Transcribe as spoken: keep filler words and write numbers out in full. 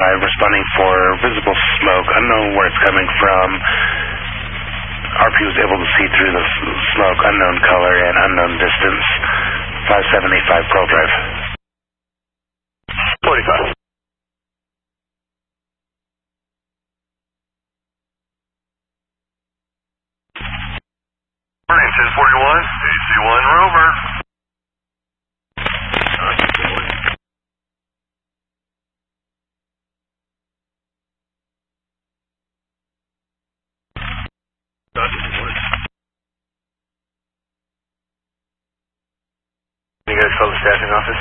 five, responding for visible smoke, unknown where it's coming from. R P was able to see through the smoke, unknown color and unknown distance. five seven eight five, Pearl Drive. forty-five. Morning, ten forty-one, A C one Rover. You guys call the staffing office?